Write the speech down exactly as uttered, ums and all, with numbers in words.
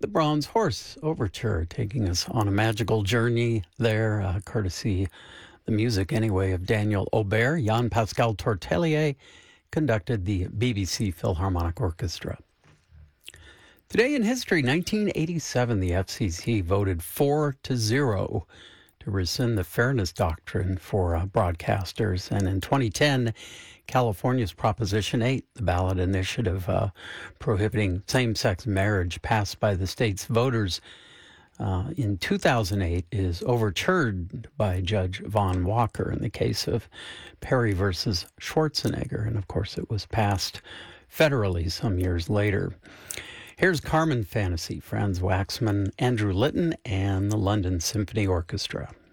The Bronze Horse Overture, taking us on a magical journey there, uh, courtesy the music anyway of Daniel Aubert. Jean-Pascal Tortelier conducted the B B C Philharmonic Orchestra. Today in history, nineteen eighty-seven, the F C C voted four to zero to rescind the fairness doctrine for uh, broadcasters. And in twenty ten, California's Proposition eight, the ballot initiative uh, prohibiting same-sex marriage passed by the state's voters uh, in two thousand eight, is overturned by Judge Vaughn Walker in the case of Perry versus Schwarzenegger. And of course, it was passed federally some years later. Here's Carmen Fantasy, Franz Waxman, Andrew Litton, and the London Symphony Orchestra.